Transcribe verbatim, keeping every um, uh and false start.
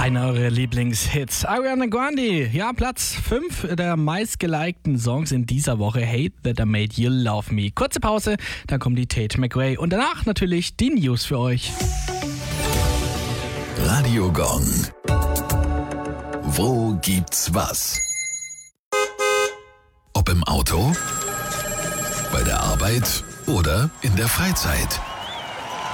Einer eurer Lieblingshits. Ariana Grande, ja, Platz fünf der meistgelikten Songs in dieser Woche. Hate That I Made You Love Me. Kurze Pause, dann kommt die Tate McRae und danach natürlich die News für euch. Radio Gong. Wo gibt's was? Ob im Auto, bei der Arbeit oder in der Freizeit.